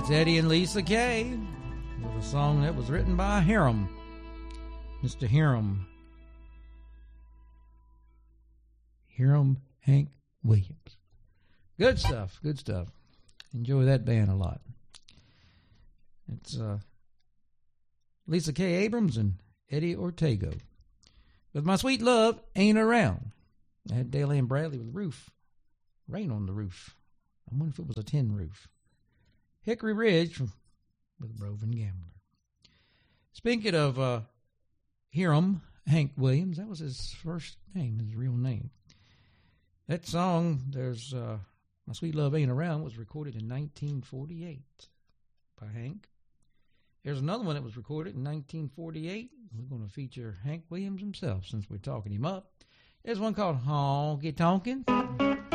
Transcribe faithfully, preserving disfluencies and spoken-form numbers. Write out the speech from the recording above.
Eddie and Lisa Kay with a song that was written by Hiram, Mister Hiram, Hiram Hank Williams. Good stuff, good stuff. Enjoy that band a lot. It's uh, Lisa Kay Abrams and Eddie Ortega with My Sweet Love Ain't Around. I had Dale Ann Bradley with Roof, Rain on the Roof. I wonder if it was a tin roof. Hickory Ridge from, with Roving Gambler. Speaking of uh, Hiram Hank Williams, that was his first name, his real name. That song, there's uh, My Sweet Love Ain't Around, was recorded in nineteen forty-eight by Hank. There's another one that was recorded in nineteen forty-eight. We're going to feature Hank Williams himself since we're talking him up. There's one called Honky Tonkin'.